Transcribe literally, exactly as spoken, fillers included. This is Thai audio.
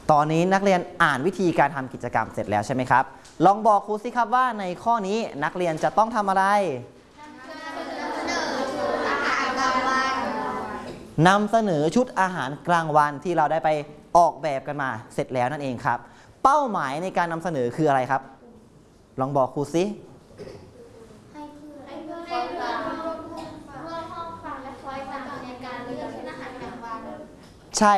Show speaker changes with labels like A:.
A: ตอนนี้นักเรียนอ่านวิธีการทำกิจกรรมเสร็จแล้วใช่ไหมครับลองบอกครูสิครับว่าในข้อนี้นักเรียนจะต้องทำอะไรนำเสนอชุดอาหารกลางวันที่เราได้ไปออกแบบกันมาเสร็จแล้วนั่นเองครับเป้าหมายในการนำเสนอคืออะไรครับลองบอกครูสิ